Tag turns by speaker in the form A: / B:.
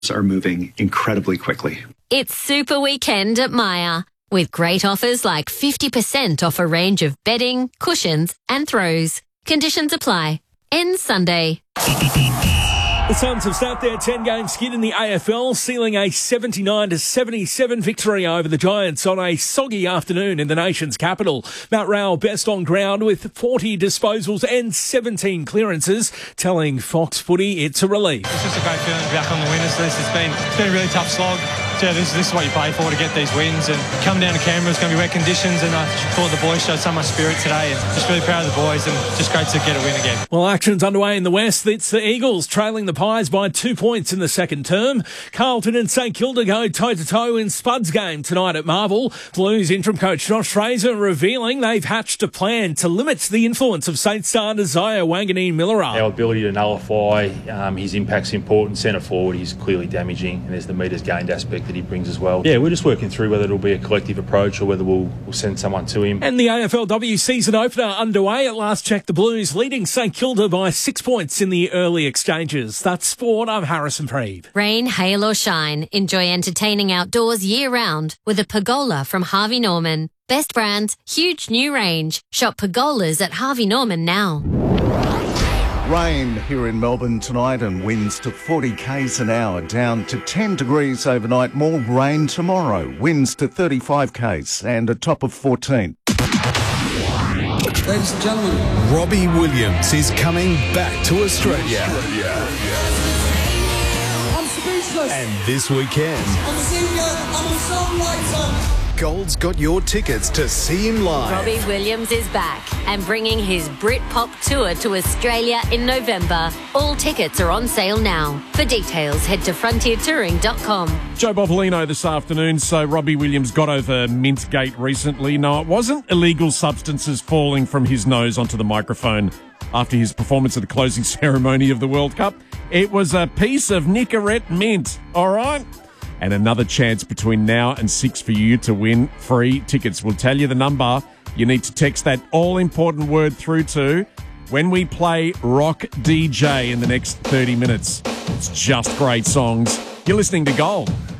A: are moving incredibly quickly.
B: It's Super Weekend at Myer, with great offers like 50% off a range of bedding, cushions and throws. Conditions apply. Ends Sunday.
C: The Suns have snapped their 10-game skid in the AFL, sealing a 79-77 victory over the Giants on a soggy afternoon in the nation's capital. Matt Rowell best on ground with 40 disposals and 17 clearances, telling Fox Footy it's a relief.
D: It's just a great feeling to be back on the winners list. It's been a really tough slog. So yeah, this is what you play for, to get these wins. And coming down to Canberra, it's going to be wet conditions, and I thought the boys showed so much spirit today, and just really proud of the boys, and just great to get a win again.
C: Well, action's underway in the West. It's the Eagles trailing the Pies by 2 points in the second term. Carlton and St Kilda go toe-to-toe in Spud's game tonight at Marvel. Blues interim coach Josh Fraser revealing they've hatched a plan to limit the influence of Saints star Isaiah Wanganeen-Milera.
E: Our ability to nullify his impact's important. Centre forward, he's clearly damaging, and there's the metres gained aspect that he brings as well. Yeah, we're just working through whether it'll be a collective approach or whether we'll send someone to him.
C: And the AFLW season opener underway. At last check, the Blues leading St Kilda by 6 points in the early exchanges. That's sport. I'm Harrison Preeb.
B: Rain, hail or shine, enjoy entertaining outdoors year-round with a Pergola from Harvey Norman. Best brands, huge new range. Shop Pergolas at Harvey Norman now.
F: Rain here in Melbourne tonight and winds to 40 k's an hour, down to 10 degrees overnight. More rain tomorrow, winds to 35 k's and a top of 14.
G: Ladies and gentlemen, Robbie Williams is coming back to Australia.
H: I'm speechless.
G: And this weekend,
H: I'm a singer, I'm a songwriter.
G: Gold's got your tickets to see him live.
B: Robbie Williams is back and bringing his Britpop tour to Australia in November. All tickets are on sale now. For details, head to frontiertouring.com.
I: Joe Bopolino this afternoon. So Robbie Williams got over Mintgate recently. No, it wasn't illegal substances falling from his nose onto the microphone after his performance at the closing ceremony of the World Cup. It was a piece of Nicorette mint, all right? And another chance between now and 6 for you to win free tickets. We'll tell you the number. You need to text that all-important word through to when we play Rock DJ in the next 30 minutes. It's just great songs. You're listening to Gold.